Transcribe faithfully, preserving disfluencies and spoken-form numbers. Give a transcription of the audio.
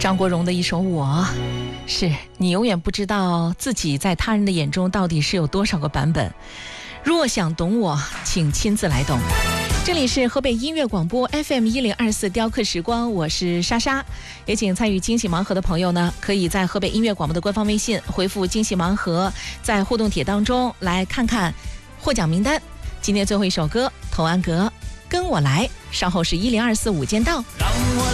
张国荣的一首《我》，是你永远不知道自己在他人的眼中到底是有多少个版本。若想懂我，请亲自来懂。这里是河北音乐广播 F M 一零二四雕刻时光，我是莎莎。也请参与惊喜盲盒的朋友呢，可以在河北音乐广播的官方微信回复惊喜盲盒，在互动帖当中来看看获奖名单。今天最后一首歌，童安格跟我来，稍后是一零二四午间到。 让我